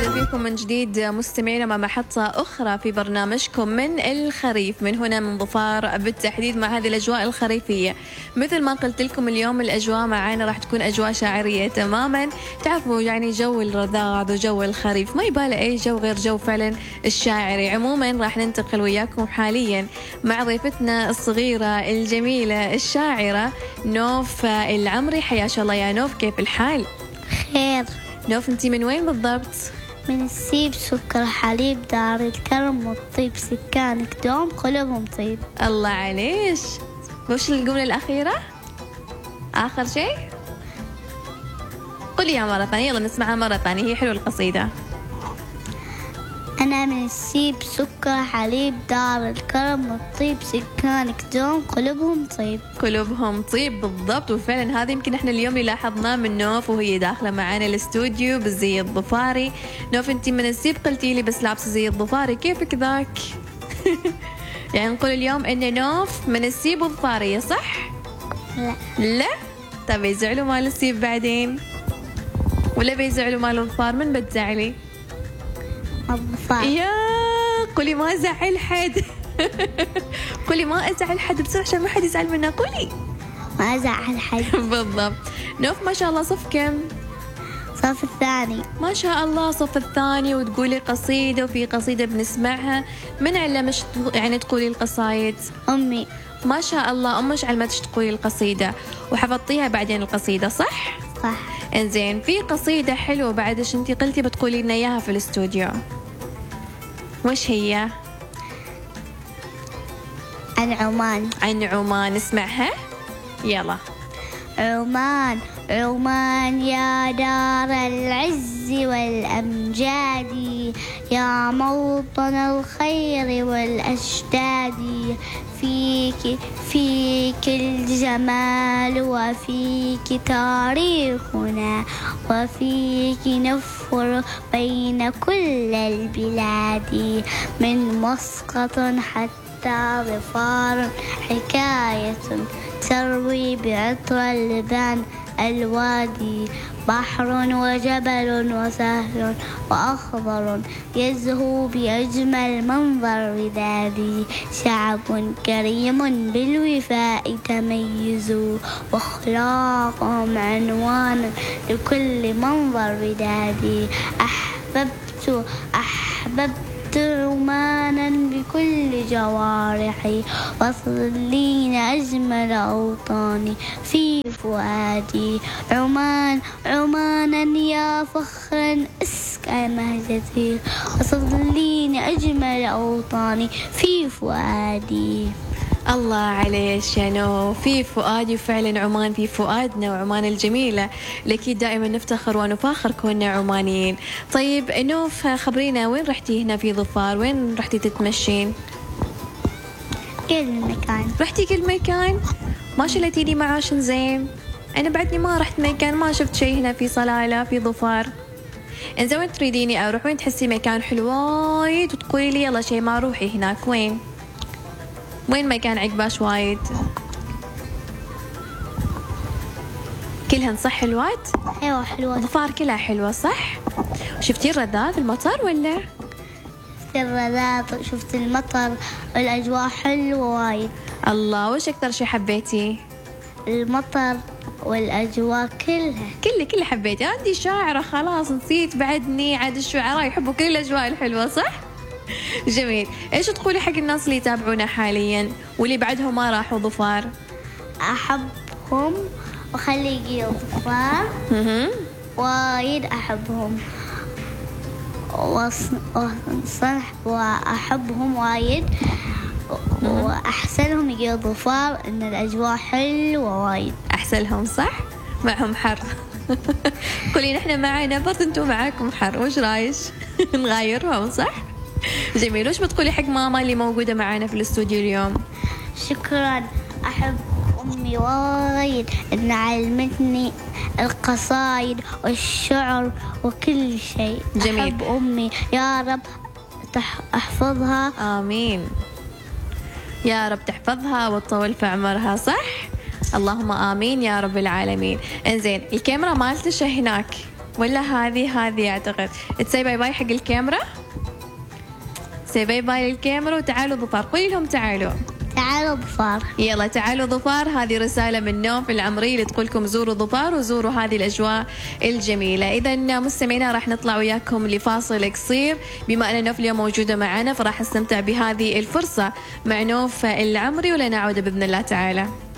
وسهلا فيكم من جديد مستمعينا مع محطة أخرى في برنامجكم من الخريف من هنا من ظفار بالتحديد مع هذه الأجواء الخريفية. مثل ما قلت لكم اليوم الأجواء معانا راح تكون أجواء شاعرية تماما. تعرفوا يعني جو الرذاذ وجو الخريف ما يبالي أي جو غير جو فعلا الشاعري. عموما راح ننتقل وياكم حاليا مع ضيفتنا الصغيرة الجميلة الشاعرة نوف العمري. حياك الله يا نوف، كيف الحال؟ خير. نوف انتي من وين بالضبط؟ من السيب سكر حليب دار الكرم والطيب سكانك دوم قلوبهم طيب. الله عليش. وش الجملة الأخيرة؟ آخر شيء؟ قوليها مرة ثانية، يلا نسمعها مرة ثانية، هي حلوة القصيدة. أنا من السيب سكر حليب دار الكرم والطيب سكانك دوم قلوبهم طيب. قلوبهم طيب بالضبط، وفعلا هذا يمكن احنا اليوم اللي لاحظناه من نوف وهي داخلة معانا الاستوديو بالزي الظفاري. نوف انتي من السيب قلتي لي بس لابسة زي الظفاري، كيفك ذاك؟ يعني نقول اليوم ان نوف من السيب الظفارية صح؟ لا؟ طيب يزعلوا مال السيب بعدين؟ ولا بيزعلوا مال الظفار؟ من بتزعلي؟ الظفار. يا قولي ما ازعل حد. قولي ما ازعل حد بسرعة عشان ما حد يزعل منا. قولي ما أزعل حد. بالضبط. نوف ما شاء الله صف كم؟ صف الثاني. ما شاء الله صف الثاني وتقولي قصيدة، وفي قصيدة بنسمعها. من علمش يعني تقولي القصايد؟ أمي. ما شاء الله أمش علمتش تقولي القصيدة وحفظتيها بعدين القصيدة صح؟ صح. انزين في قصيدة حلوة بعدش انتي قلتي بتقولي لنا اياها في الاستوديو، وش هي؟ عن عمان. عن عمان، نسمعها يلا. عمان عمان يا دار العز والأمجاد، يا موطن الخير والأشداد، فيك الجمال وفيك تاريخنا، وفيك نفر بين كل البلاد، من مسقط حتى ظفار حكاية تروي بعطر اللبان الوادي، بحر وجبل وسهل وأخضر يزهو بأجمل منظر ودادي، شعب كريم بالوفاء تميزوا، واخلاقهم عنوان لكل منظر ودادي، أحببت عمانا بكل جوارحي، وصلين أجمل أوطاني في فؤادي، عمانا يا فخرا أسكى مهجتي، وصلين أجمل أوطاني في فؤادي. الله عليش يا نو، في فؤادي فعلا عمان في فؤادنا، وعمان الجميلة اللي دائما نفتخر ونفاخر كوننا عمانيين. طيب نوف خبرينا وين رحتي هنا في ظفار؟ وين رحتي تتمشين؟ كل مكان. رحتي كل مكان؟ ما شلتي لي معاش زين؟ أنا بعدني ما رحت مكان، ما شفت شيء هنا في صلالة في ظفار. إنزين وين تريديني أروح؟ وين تحسي مكان حلو وايد وتقولي لي يلا شيء ما روحي هناك؟ وين مكان عقباش وايد؟ كلهن صح حلوات؟ أيوة حلوة. ظفار كلها حلوة صح؟ شفتي الرذاذ المطر ولا؟ شفت الرذاذ، شفت المطر، الأجواء حلوة وايد. الله، وش أكثر شي حبيتي؟ المطر والأجواء كلها. كل حبيتي. عندي شاعرة خلاص نسيت بعدني، عاد الشعراء يحبوا كل الأجواء الحلوة صح؟ جميل. إيش تقولي حق الناس اللي يتابعونا حاليا واللي بعدهم ما راحوا ظفار؟ أحبهم وخليجي ظفار وايد أحبهم، وصنح وأحبهم وايد، وأحسنهم يجي ظفار إن الأجواء حلوة وايد. أحسنهم صح؟ معهم حر. قولي نحن معانا برد انتم معاكم حر، وش رايش؟ نغايرهم صح؟ جميل. وش بتقولي حق ماما اللي موجودة معانا في الاستوديو اليوم؟ شكرا. أحب أمي وايد إن علمتني القصايد والشعر وكل شيء. جميل. أحب أمي، يا رب أحفظها. آمين يا رب تحفظها وتطول في عمرها صح؟ اللهم آمين يا رب العالمين. انزين الكاميرا مالتش هناك، ولا هذه أعتقد. تسي باي باي حق الكاميرا، سي باي باي للكاميرا وتعالوا ظفار، قولي لهم تعالوا. تعالوا ظفار. يلا تعالوا ظفار، هذه رسالة من نوف العمري اللي تقولكم زوروا ظفار وزوروا هذه الأجواء الجميلة. إذا مستمعينا راح نطلع وياكم لفاصل قصير، بما أن نوف اليوم موجودة معنا فراح نستمتع بهذه الفرصة مع نوف العمري ولنعود بإذن الله تعالى.